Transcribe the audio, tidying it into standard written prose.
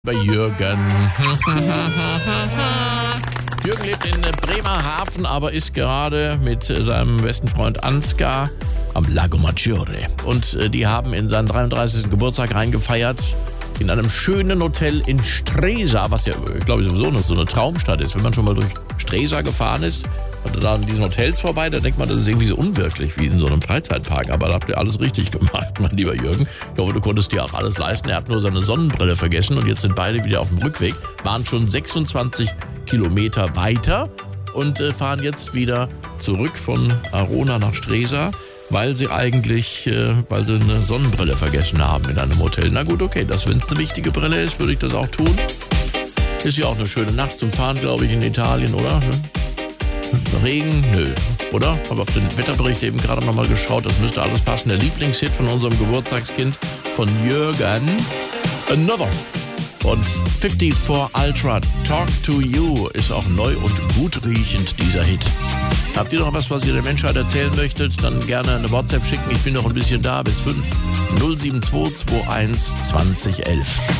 Bei Jürgen. Jürgen lebt in Bremerhaven, aber ist gerade mit seinem besten Freund Ansgar am Lago Maggiore. Und die haben in seinen 33. Geburtstag reingefeiert in einem schönen Hotel in Stresa, was ja, glaube ich, sowieso noch so eine Traumstadt ist. Wenn man schon mal durch Stresa gefahren ist und da an diesen Hotels vorbei, da denkt man, das ist irgendwie so unwirklich wie in so einem Freizeitpark. Aber da habt ihr alles richtig gemacht, mein lieber Jürgen. Ich hoffe, du konntest dir auch alles leisten. Er hat nur seine Sonnenbrille vergessen und jetzt sind beide wieder auf dem Rückweg. Waren schon 26 Kilometer weiter und fahren jetzt wieder zurück von Arona nach Stresa, weil sie eine Sonnenbrille vergessen haben in einem Hotel. Na gut, okay, wenn es eine wichtige Brille ist, würde ich das auch tun. Ist ja auch eine schöne Nacht zum Fahren, glaube ich, in Italien, oder? Regen? Nö, oder? Habe auf den Wetterbericht eben gerade nochmal geschaut, das müsste alles passen. Der Lieblingshit von unserem Geburtstagskind von Jürgen, Another. Und 54 Ultra, Talk to You, ist auch neu und gut riechend, dieser Hit. Habt ihr noch was ihr der Menschheit erzählen möchtet, dann gerne eine WhatsApp schicken. Ich bin noch ein bisschen da, bis 5 072 21 2011.